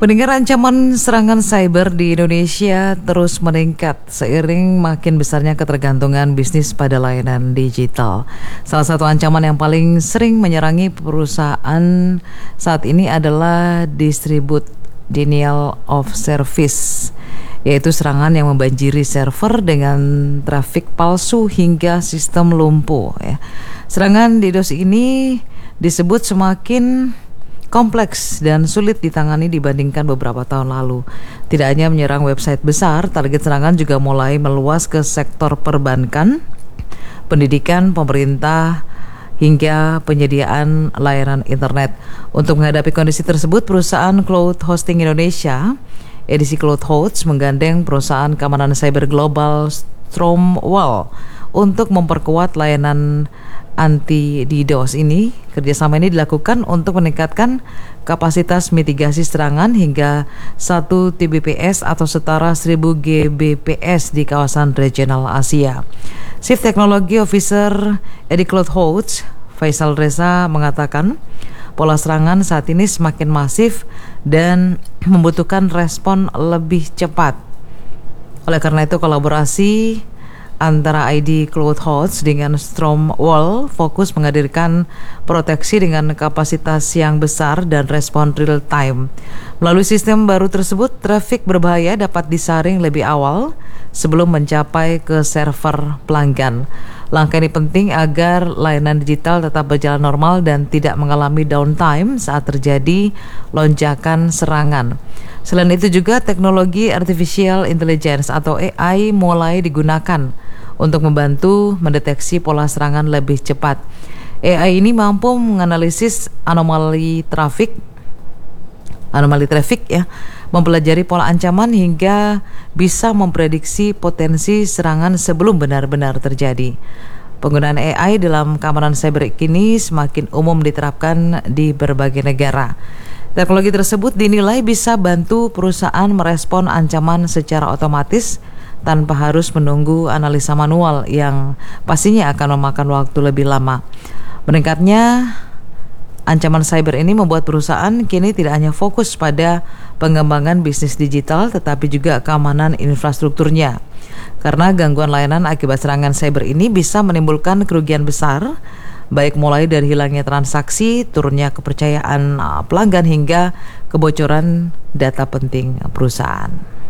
Pendengar, ancaman serangan cyber di Indonesia terus meningkat seiring makin besarnya ketergantungan bisnis pada layanan digital. Salah satu ancaman yang paling sering menyerangi perusahaan saat ini adalah denial of service, yaitu serangan yang membanjiri server dengan trafik palsu hingga sistem lumpuh. Serangan DDoS ini disebut semakin kompleks dan sulit ditangani dibandingkan beberapa tahun lalu. Tidak hanya menyerang website besar, target serangan juga mulai meluas ke sektor perbankan, pendidikan, pemerintah, hingga penyediaan layanan internet. Untuk menghadapi kondisi tersebut, perusahaan Cloud Hosting Indonesia, edisi CloudHost, menggandeng perusahaan keamanan cyber global Stormwall untuk memperkuat layanan anti DDoS ini. Kerjasama ini dilakukan untuk meningkatkan kapasitas mitigasi serangan hingga 1 Tbps atau setara 1000 Gbps di kawasan regional Asia. Chief Technology Officer di CloudHost, Faisal Reza, mengatakan pola serangan saat ini semakin masif dan membutuhkan respon lebih cepat. Oleh karena itu, kolaborasi antara ID CloudHost dengan Stormwall fokus menghadirkan proteksi dengan kapasitas yang besar dan respon real time. Melalui sistem baru tersebut, trafik berbahaya dapat disaring lebih awal sebelum mencapai ke server pelanggan. Langkah ini penting agar layanan digital tetap berjalan normal dan tidak mengalami downtime saat terjadi lonjakan serangan. Selain itu juga teknologi artificial intelligence atau AI mulai digunakan untuk membantu mendeteksi pola serangan lebih cepat. AI ini mampu menganalisis anomali trafik, mempelajari pola ancaman hingga bisa memprediksi potensi serangan sebelum benar-benar terjadi. Penggunaan AI dalam keamanan cyber kini semakin umum diterapkan di berbagai negara. Teknologi tersebut dinilai bisa bantu perusahaan merespon ancaman secara otomatis tanpa harus menunggu analisa manual yang pastinya akan memakan waktu lebih lama. Meningkatnya ancaman cyber ini membuat perusahaan kini tidak hanya fokus pada pengembangan bisnis digital tetapi juga keamanan infrastrukturnya. Karena gangguan layanan akibat serangan cyber ini bisa menimbulkan kerugian besar, baik mulai dari hilangnya transaksi, turunnya kepercayaan pelanggan hingga kebocoran data penting perusahaan.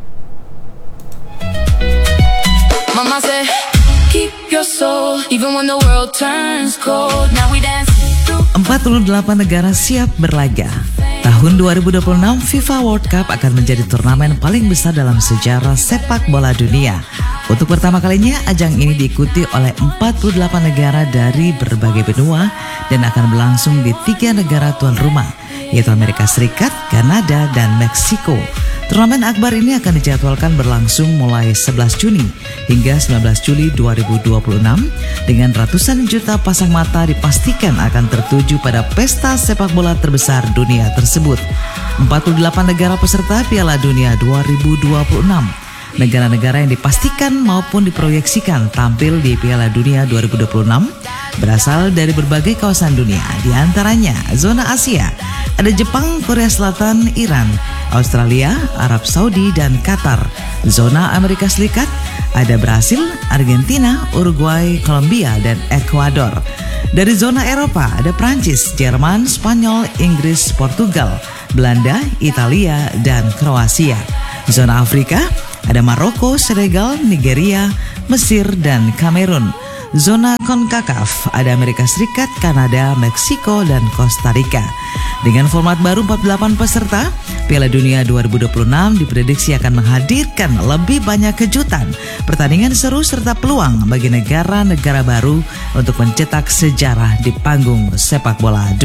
Mama said, keep your soul, even when the world turns cold. Now we dance. 48 negara siap berlaga. Tahun 2026 FIFA World Cup akan menjadi turnamen paling besar dalam sejarah sepak bola dunia. Untuk pertama kalinya, ajang ini diikuti oleh 48 negara dari berbagai benua dan akan berlangsung di 3 negara tuan rumah, yaitu Amerika Serikat, Kanada, dan Meksiko. Turnamen akbar ini akan dijadwalkan berlangsung mulai 11 Juni hingga 19 Juli 2026 dengan ratusan juta pasang mata dipastikan akan tertuju pada pesta sepak bola terbesar dunia tersebut. 48 negara peserta Piala Dunia 2026. Negara-negara yang dipastikan maupun diproyeksikan tampil di Piala Dunia 2026 berasal dari berbagai kawasan dunia, di antaranya zona Asia. Ada Jepang, Korea Selatan, Iran, Australia, Arab Saudi, dan Qatar. Zona Amerika Serikat ada Brasil, Argentina, Uruguay, Kolombia, dan Ekuador. Dari zona Eropa ada Prancis, Jerman, Spanyol, Inggris, Portugal, Belanda, Italia, dan Kroasia. Zona Afrika ada Maroko, Senegal, Nigeria, Mesir, dan Kamerun. Zona CONCACAF ada Amerika Serikat, Kanada, Meksiko, dan Costa Rica. Dengan format baru 48 peserta, Piala Dunia 2026 diprediksi akan menghadirkan lebih banyak kejutan, pertandingan seru, serta peluang bagi negara-negara baru untuk mencetak sejarah di panggung sepak bola dunia.